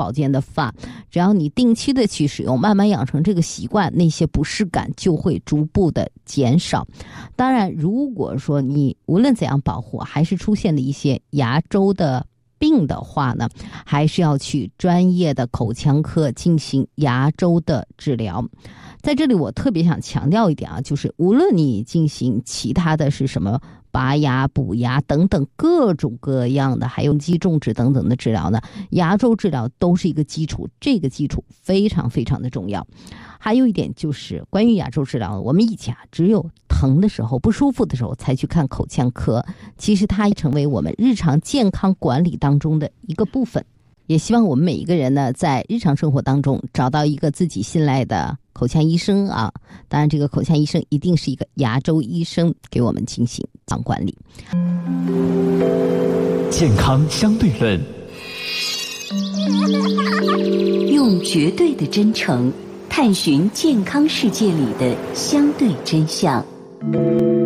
保健的发，只要你定期的去使用，慢慢养成这个习惯，那些不适感就会逐步的减少。当然如果说你无论怎样保护还是出现了一些牙周的病的话呢，还是要去专业的口腔科进行牙周的治疗。在这里我特别想强调一点啊，就是无论你进行其他的是什么拔牙补牙等等各种各样的，还有肌种植等等的治疗呢，牙周治疗都是一个基础，这个基础非常非常的重要。还有一点就是关于牙周治疗，我们以前只有疼的时候不舒服的时候才去看口腔科，其实它成为我们日常健康管理当中的一个部分。也希望我们每一个人呢，在日常生活当中找到一个自己信赖的口腔医生啊，当然这个口腔医生一定是一个牙周医生，给我们进行管理。 健康相对论， 用绝对的真诚探寻健康世界里的相对真相。